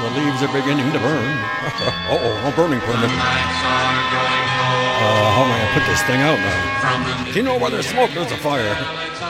The leaves are beginning to burn. Uh-oh, a burning permit. How am I going to put this thing out now? If you know where there's smoke, there's a fire.